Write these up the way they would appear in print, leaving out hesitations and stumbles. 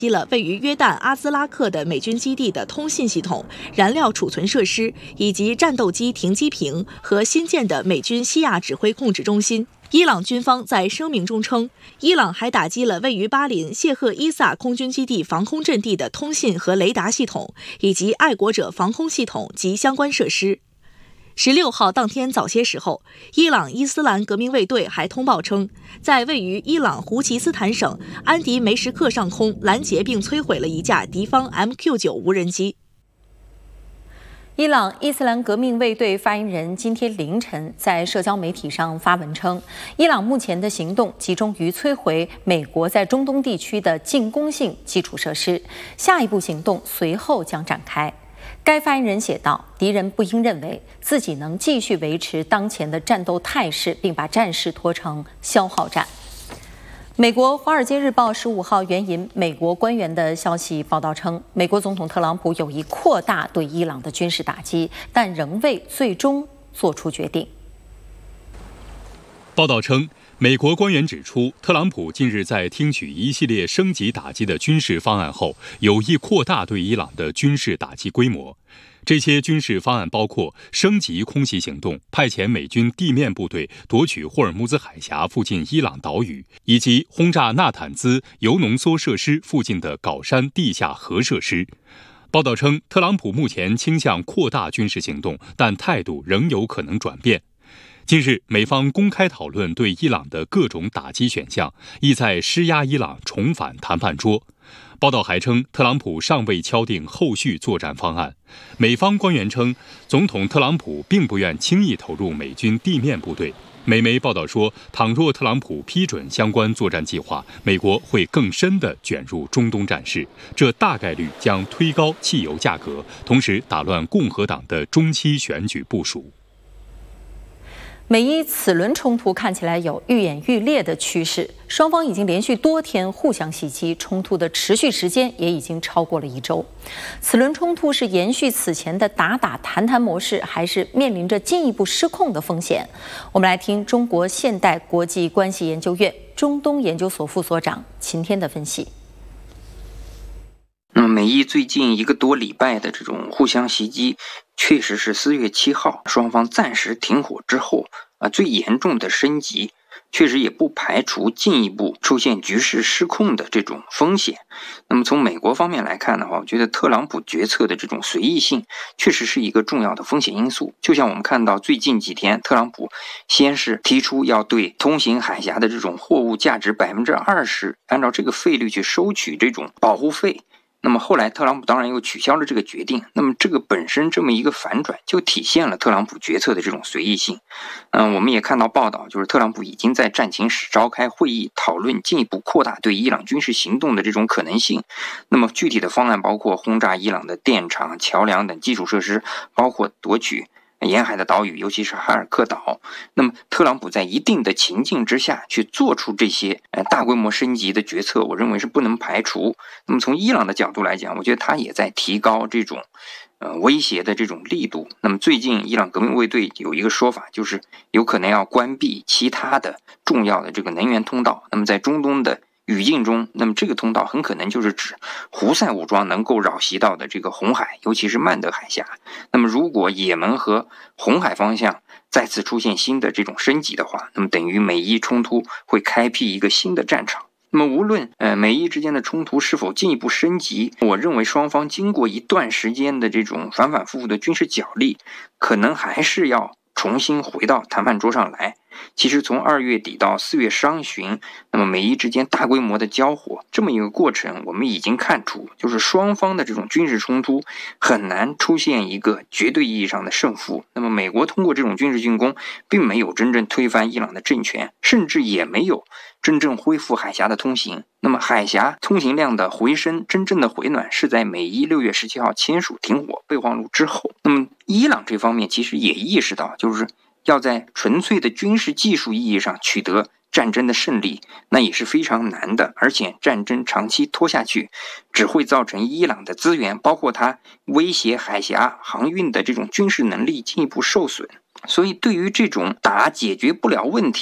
击了位于约旦阿兹拉克的美军基地的通信系统、燃料储存设施以及战斗机停机坪和新建的美军西亚指挥控制中心。伊朗军方在声明中称，伊朗还打击了位于巴林谢赫伊萨空军基地防空阵地的通信和雷达系统，以及爱国者防空系统及相关设施。16号当天早些时候，伊朗伊斯兰革命卫队还通报称，在位于伊朗胡奇斯坦省安迪梅什克上空拦截并摧毁了一架敌方 MQ-9 无人机。 伊朗伊斯兰革命卫队发言人今天凌晨在社交媒体上发文称，伊朗目前的行动集中于摧毁美国在中东地区的进攻性基础设施，下一步行动随后将展开。该发言人写道：“敌人不应认为自己能继续维持当前的战斗态势，并把战事拖成消耗战。”美国《华尔街日报》15号援引美国官员的消息报道称，美国总统特朗普有意扩大对伊朗的军事打击，但仍未最终做出决定。 报道称，美国官员指出，特朗普近日在听取一系列升级打击的军事方案后，有意扩大对伊朗的军事打击规模。这些军事方案包括升级空袭行动、派遣美军地面部队夺取霍尔木兹海峡附近伊朗岛屿，以及轰炸纳坦兹铀浓缩设施附近的镐山地下核设施。报道称，特朗普目前倾向扩大军事行动，但态度仍有可能转变。近日，美方公开讨论对伊朗的各种打击选项，意在施压伊朗重返谈判桌。报道还称，特朗普尚未敲定后续作战方案。美方官员称，总统特朗普并不愿轻易投入美军地面部队。美媒报道说，倘若特朗普批准相关作战计划，美国会更深地卷入中东战事，这大概率将推高汽油价格，同时打乱共和党的中期选举部署。 美伊此轮冲突看起来有愈演愈烈的趋势，双方已经连续多天互相袭击，冲突的持续时间也已经超过了1周。此轮冲突是延续此前的打打谈谈模式，还是面临着进一步失控的风险？我们来听中国现代国际关系研究院中东研究所副所长秦天的分析。 那么美伊最近1个多礼拜的这种互相袭击，确实是4月7号双方暂时停火之后最严重的升级，确实也不排除进一步出现局势失控的这种风险。那么从美国方面来看的话，我觉得特朗普决策的这种随意性确实是一个重要的风险因素。就像我们看到最近几天，特朗普先是提出要对通行海峡的这种货物价值20%，按照这个费率去收取这种保护费。那么后来特朗普当然又取消了这个决定，那么这个本身这么一个反转就体现了特朗普决策的这种随意性。我们也看到报道，就是特朗普已经在战情室召开会议，讨论进一步扩大对伊朗军事行动的这种可能性。那么具体的方案包括轰炸伊朗的电厂、桥梁等基础设施，包括夺取沿海的岛屿，尤其是哈尔克岛。那么特朗普在一定的情境之下去做出这些大规模升级的决策，我认为是不能排除。那么从伊朗的角度来讲，我觉得他也在提高这种威胁的这种力度。那么最近伊朗革命卫队有一个说法，就是有可能要关闭其他的重要的这个能源通道。那么在中东的语境中，那么这个通道很可能就是指胡塞武装能够扰袭到的这个红海，尤其是曼德海峡。那么如果也门和红海方向再次出现新的这种升级的话，那么等于美伊冲突会开辟一个新的战场。那么无论美伊之间的冲突是否进一步升级，我认为双方经过一段时间的这种反反复复的军事角力，可能还是要重新回到谈判桌上来。其实从2月底到4月上旬，那么美伊之间大规模的交火这么一个过程，我们已经看出，就是双方的这种军事冲突很难出现一个绝对意义上的胜负。那么美国通过这种军事进攻，并没有真正推翻伊朗的政权，甚至也没有真正恢复海峡的通行。那么海峡通行量的回升，真正的回暖是在美伊6月17号签署停火备忘录之后。那么伊朗这方面其实也意识到，就是要在纯粹的军事技术意义上取得战争的胜利，那也是非常难的，而且战争长期拖下去，只会造成伊朗的资源，包括它威胁海峡航运的这种军事能力进一步受损。所以对于这种解决不了问题，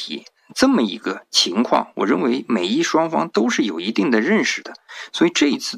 这么一个情况，我认为美伊双方都是有一定的认识的，所以这一次